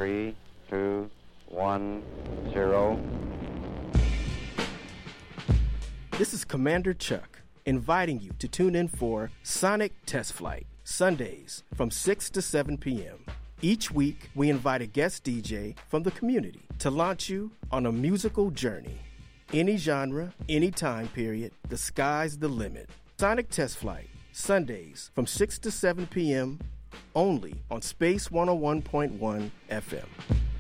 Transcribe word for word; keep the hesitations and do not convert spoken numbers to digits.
three, two, one, zero. This is Commander Chuck, inviting you to tune in for Sonic Test Flight, Sundays from six to seven p.m. Each week, we invite a guest D J from the community to launch you on a musical journey. Any genre, any time period, the sky's the limit. Sonic Test Flight, Sundays from six to seven p.m. only on Space one oh one point one F M.